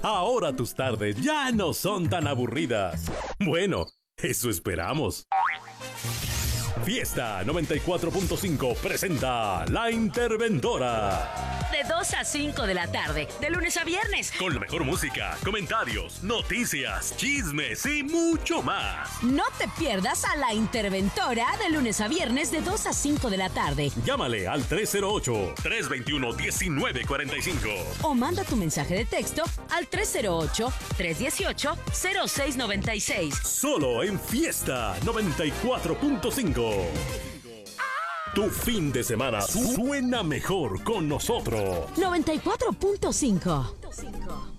Ahora tus tardes ya no son tan aburridas. Bueno, eso esperamos. Fiesta 94.5 presenta La Interventora. De 2 a 5 de la tarde, de lunes a viernes. Con la mejor música, comentarios, noticias, chismes y mucho más. No te pierdas a La Interventora de lunes a viernes de 2 a 5 de la tarde. Llámale al 308-321-1945. O manda tu mensaje de texto al 308-318-0696. Solo en Fiesta 94.5. Tu fin de semana suena mejor con nosotros. 94.5.